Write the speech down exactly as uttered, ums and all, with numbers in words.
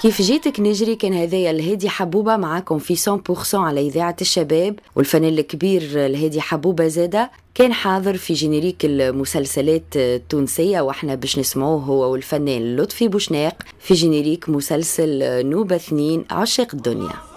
كيف جيتك نجري كان هذايا الهادي حبوبة معاكم في مية بالمية على إذاعة الشباب، والفنان الكبير الهادي حبوبة زادة كان حاضر في جينيريك المسلسلات التونسية، واحنا باش نسمعوه هو والفنان لطفي بوشناق في جينيريك مسلسل نوبة اثنين عشاق الدنيا.